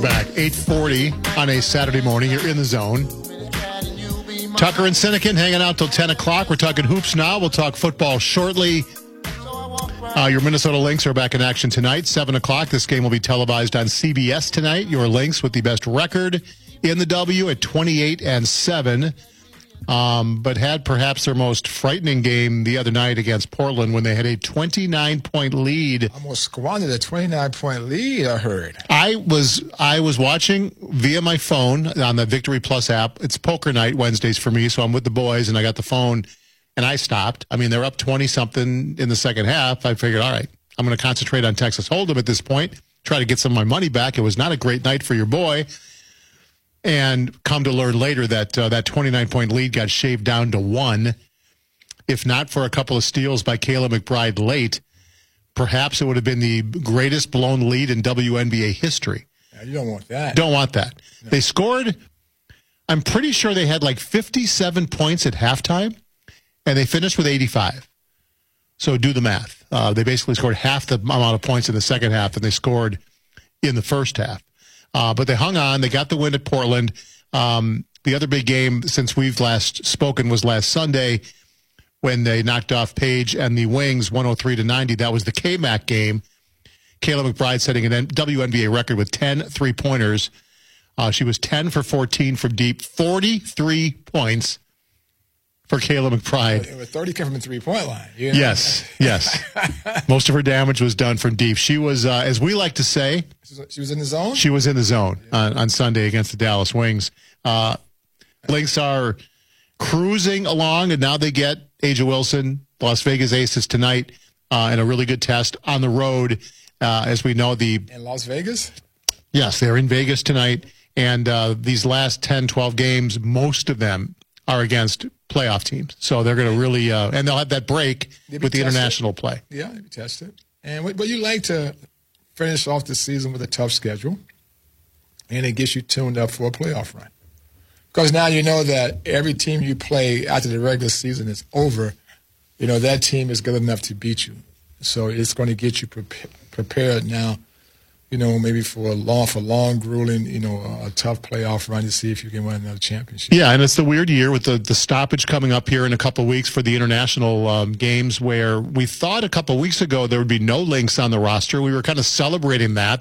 Back 8:40 on a Saturday morning. You're in the zone. Tucker and Sinekin hanging out till 10 o'clock. We're talking hoops now. We'll talk football shortly. Your Minnesota Lynx are back in action tonight, 7 o'clock. This game will be televised on CBS tonight. Your Lynx with the best record in the W at 28-7. But had perhaps their most frightening game the other night against Portland when they had a 29-point lead. Almost squandered a 29-point lead, I heard. I was watching via my phone on the Victory Plus app. It's poker night Wednesdays for me, so I'm with the boys, and I got the phone, and I stopped. I mean, they're up 20-something in the second half. I figured, all right, I'm going to concentrate on Texas Hold'em at this point, try to get some of my money back. It was not a great night for your boy. And come to learn later that that 29-point lead got shaved down to 1. If not for a couple of steals by Kayla McBride late, perhaps it would have been the greatest blown lead in WNBA history. Yeah, you don't want that. Don't want that. No. They scored, I'm pretty sure they had like 57 points at halftime, and they finished with 85. So do the math. They basically scored half the amount of points in the second half than they scored in the first half. But they hung on. They got the win at Portland. The other big game since we've last spoken was last Sunday when they knocked off Page and the Wings 103-90. That was the K-Mac game. Kayla McBride setting an WNBA record with 10 three-pointers. She was 10 for 14 from deep, 43 points for Kayla McBride. 30 came from the three-point line. You know? Yes. Most of her damage was done from deep. She was, as we like to say... She was in the zone? She was in the zone on Sunday against the Dallas Wings. Lynx are cruising along, and now they get A'ja Wilson, Las Vegas Aces tonight, and a really good test on the road. As we know, in Las Vegas? Yes, they're in Vegas tonight. And these last 10, 12 games, most of them are against playoff teams. So they're going to really, and they'll have that break with the international play. Yeah, they'll be tested. And but you like to finish off the season with a tough schedule, and it gets you tuned up for a playoff run. Because now you know that every team you play after the regular season is over, you know, that team is good enough to beat you. So it's going to get you prepared now, you know, maybe for a long, grueling, you know, a tough playoff run to see if you can win another championship. Yeah, and it's the weird year with the stoppage coming up here in a couple of weeks for the international games, where we thought a couple of weeks ago there would be no Lynx on the roster. We were kind of celebrating that.